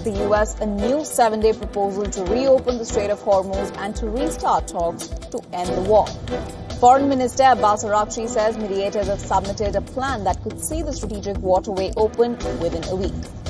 the U.S. a new 7-day proposal to reopen the Strait of Hormuz and to restart talks to end the war. Foreign Minister Abbas Araghchi says mediators have submitted a plan that could see the strategic waterway open within a week.